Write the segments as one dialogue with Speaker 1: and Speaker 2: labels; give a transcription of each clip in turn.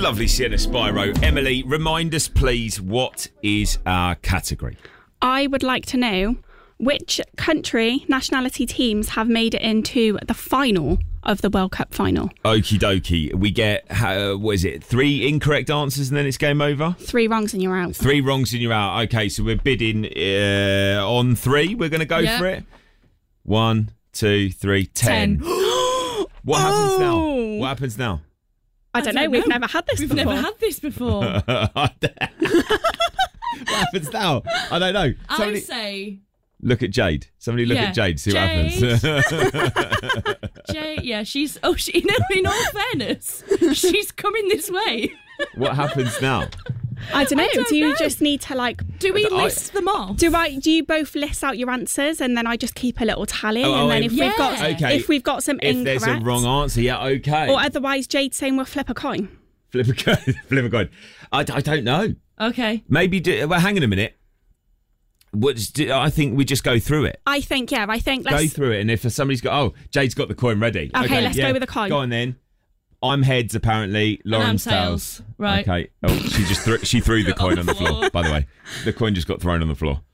Speaker 1: lovely Sienna Spyro. Emily, remind us, please, what is our category?
Speaker 2: I would like to know which country nationality teams have made it into the final of the World Cup final.
Speaker 1: Okie dokie. We get, 3 incorrect answers and then it's game over?
Speaker 2: 3 wrongs and you're out.
Speaker 1: 3 wrongs and you're out. Okay, so we're bidding on 3. We're going to go for it. 1, 2, 3, 10. What happens now? What happens now?
Speaker 2: I don't know. We've never had this before.
Speaker 3: We've never had this before.
Speaker 1: What happens now? I don't know.
Speaker 3: I say...
Speaker 1: Look at Jade. Somebody look at Jade. See what happens.
Speaker 3: Jade, yeah, she's... Oh, in all fairness, she's coming this way.
Speaker 1: What happens now?
Speaker 2: I don't know. Do you just need to
Speaker 3: Do we list them off?
Speaker 2: Do you both list out your answers and then I just keep a little tally and then if we've got some incorrect,
Speaker 1: if there's a wrong answer, okay.
Speaker 2: Or otherwise, Jade's saying we'll flip a coin.
Speaker 1: Flip a coin. I don't know.
Speaker 3: Okay.
Speaker 1: Maybe. Hang on a minute. I think we just go through it.
Speaker 2: I think let's
Speaker 1: go through it, and if somebody's got, Jade's got the coin ready.
Speaker 2: Okay, let's go with the coin.
Speaker 1: Go on then. I'm heads apparently. Lauren's tails.
Speaker 3: Right.
Speaker 1: Okay. Oh, she threw the coin on the floor. By the way, the coin just got thrown on the floor.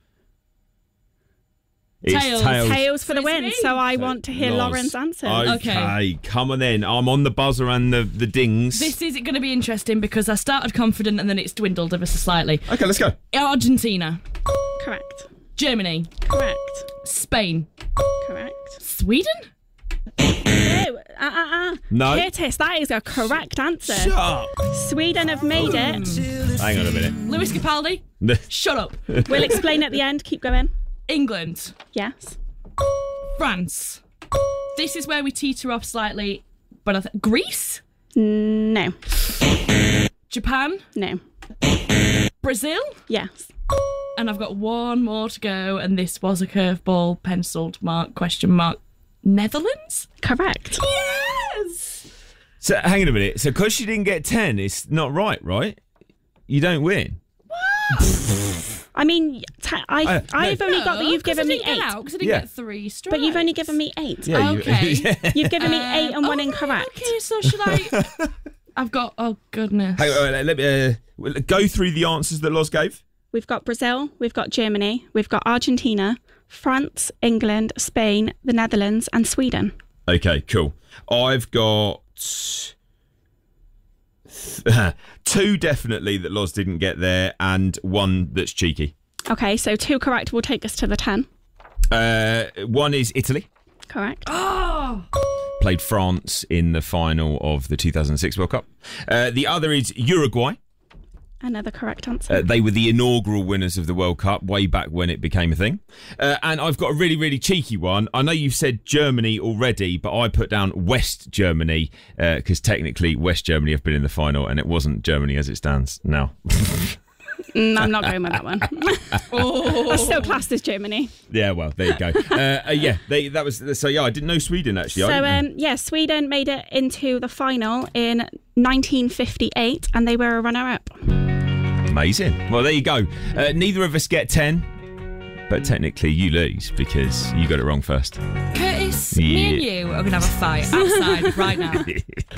Speaker 3: Tails.
Speaker 2: Tails for the win. So I want to hear Lauren's answer.
Speaker 1: Okay, come on then. I'm on the buzzer and the dings.
Speaker 3: This is going to be interesting because I started confident and then it's dwindled ever so slightly.
Speaker 1: Okay, let's go.
Speaker 3: Argentina.
Speaker 2: Correct.
Speaker 3: Germany.
Speaker 2: Correct.
Speaker 3: Spain.
Speaker 2: Correct.
Speaker 3: Sweden?
Speaker 2: No. Curtis, that is a correct answer.
Speaker 1: Shut up.
Speaker 2: Sweden have made it.
Speaker 1: Hang on a minute.
Speaker 3: Lewis Capaldi? Shut up.
Speaker 2: We'll explain at the end. Keep going.
Speaker 3: England.
Speaker 2: Yes.
Speaker 3: France. This is where we teeter off slightly, but Greece?
Speaker 2: No.
Speaker 3: Japan?
Speaker 2: No.
Speaker 3: Brazil?
Speaker 2: Yes.
Speaker 3: And I've got one more to go, and this was a curveball, penciled mark, question mark. Netherlands?
Speaker 2: Correct.
Speaker 3: Yes!
Speaker 1: So, hang on a minute. So, because she didn't get 10, it's not right? You don't win.
Speaker 3: What?
Speaker 2: I mean, I've only got that you've given me 8.
Speaker 3: Because I didn't get 3 straight.
Speaker 2: But you've only given me 8.
Speaker 1: Yeah,
Speaker 3: okay.
Speaker 2: You've given me 8 and 1 incorrect.
Speaker 3: Okay, so should I... I've got... Oh, goodness.
Speaker 1: Hang on, let me go through the answers that Loz gave.
Speaker 2: We've got Brazil, we've got Germany, we've got Argentina, France, England, Spain, the Netherlands, and Sweden.
Speaker 1: Okay, cool. I've got 2 definitely that Loz didn't get there, and 1 that's cheeky.
Speaker 2: Okay, so 2 correct will take us to the 10.
Speaker 1: 1 is Italy.
Speaker 2: Correct.
Speaker 3: Oh!
Speaker 1: Played France in the final of the 2006 World Cup. The other is Uruguay.
Speaker 2: Another correct answer.
Speaker 1: They were the inaugural winners of the World Cup way back when it became a thing. And I've got a really, really cheeky one. I know you've said Germany already, but I put down West Germany because technically West Germany have been in the final and it wasn't Germany as it stands now.
Speaker 2: I'm not going with that one. I still classed as Germany.
Speaker 1: Yeah, well, there you go. That was so. Yeah, I didn't know Sweden actually.
Speaker 2: So Sweden made it into the final in 1958, and they were a runner-up.
Speaker 1: Amazing. Well, there you go. Neither of us get 10, but technically you lose because you got it wrong first.
Speaker 3: Curtis, me and you are going to have a fight outside right now.